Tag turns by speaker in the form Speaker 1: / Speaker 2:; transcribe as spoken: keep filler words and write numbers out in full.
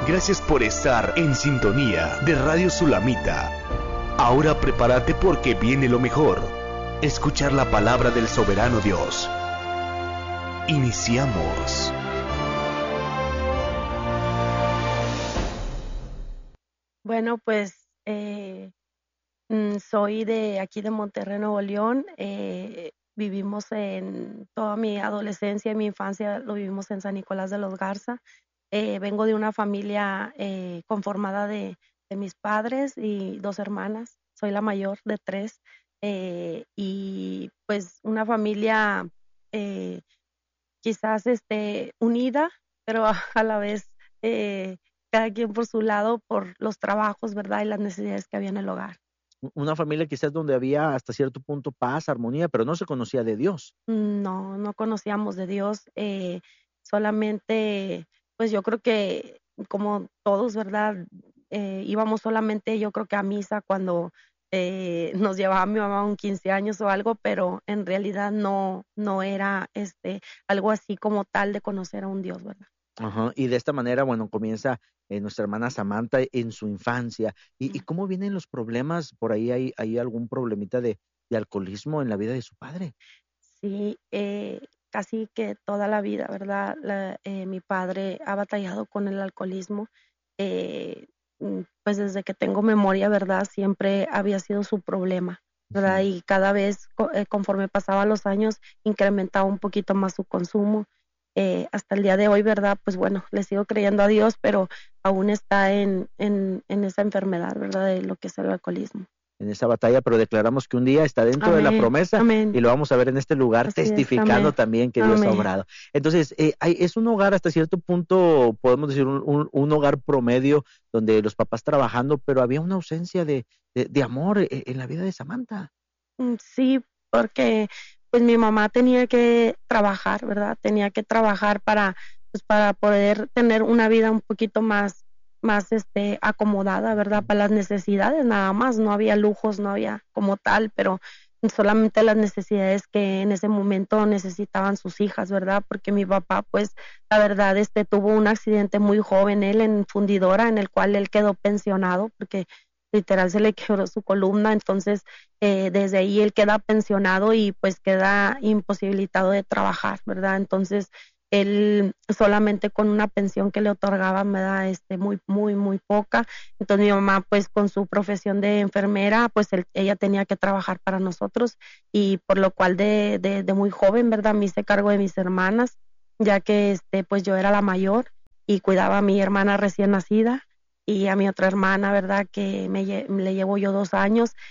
Speaker 1: Gracias por estar en sintonía de Radio Sulamita. Ahora prepárate porque viene lo mejor. Escuchar la palabra del soberano Dios. Iniciamos.
Speaker 2: Bueno, pues eh, mm, soy de aquí de Monterrey, Nuevo León. Eh, vivimos en toda mi adolescencia y mi infancia, lo vivimos en San Nicolás de los Garza. Eh, vengo de una familia eh, conformada de, de mis padres y dos hermanas. Soy la mayor de tres. Eh, y pues una familia eh, quizás este, unida, pero a, a la vez eh, cada quien por su lado, por los trabajos, ¿verdad? Y las necesidades que había en el hogar.
Speaker 3: Una familia quizás donde había hasta cierto punto paz, armonía, pero no se conocía de Dios.
Speaker 2: No, no conocíamos de Dios, eh, solamente, pues yo creo que como todos, ¿verdad? Eh, íbamos solamente, yo creo que a misa cuando eh, nos llevaba mi mamá un quince años o algo, pero en realidad no, no era este algo así como tal de conocer a un Dios, ¿verdad?
Speaker 3: Ajá. Y de esta manera, bueno, comienza eh, nuestra hermana Samantha en su infancia. ¿Y, y
Speaker 2: Mm.
Speaker 3: cómo vienen los problemas? ¿Por ahí hay, hay algún problemita de, de alcoholismo en la vida de su padre?
Speaker 2: Sí, eh, casi que toda la vida, ¿verdad? La, eh, mi padre ha batallado con el alcoholismo. eh, mm, pues desde que tengo memoria, ¿verdad? Siempre había sido su problema, ¿verdad?
Speaker 3: Ujú.
Speaker 2: Y cada vez co- eh, conforme pasaban los años, incrementaba un poquito más su consumo. Eh, hasta el día de hoy, ¿verdad? Pues bueno, le sigo creyendo a Dios, pero aún está en, en, en esa enfermedad, ¿verdad? De lo que es el alcoholismo.
Speaker 3: En esa batalla, pero declaramos que un día está dentro de la
Speaker 2: Amén,
Speaker 3: promesa
Speaker 2: amén.
Speaker 3: y lo vamos a ver en este lugar
Speaker 2: Así es,
Speaker 3: testificando
Speaker 2: amén,
Speaker 3: también que Dios ha
Speaker 2: amén.
Speaker 3: obrado. Entonces, eh, hay- es un hogar hasta cierto punto, podemos decir, un, un- un hogar promedio donde los papás trabajando, pero había una ausencia de, de, de amor eh, en la vida de Samantha.
Speaker 2: Mm, sí, porque pues mi mamá tenía que trabajar, ¿verdad? Tenía que trabajar para, pues para poder tener una vida un poquito más, más este, acomodada, ¿verdad? Para las necesidades nada más, no había lujos, no había como tal, pero solamente las necesidades que en ese momento necesitaban sus hijas, ¿verdad? Porque mi papá, pues, la verdad, este, tuvo un accidente muy joven, él en fundidora, en el cual él quedó pensionado, porque literal se le quebró su columna, entonces eh, desde ahí él queda pensionado y pues queda imposibilitado de trabajar, ¿verdad? Entonces él solamente con una pensión que le otorgaban, ¿verdad? Este, muy, muy, muy poca. Entonces mi mamá pues con su profesión de enfermera, pues él- ella tenía que trabajar para nosotros y por lo cual de, de, de muy joven, ¿verdad? Me hice cargo de mis hermanas, ya que este, pues yo era la mayor y cuidaba a mi hermana recién nacida y a mi otra hermana, ¿verdad? Que me, lle- le llevo yo dos años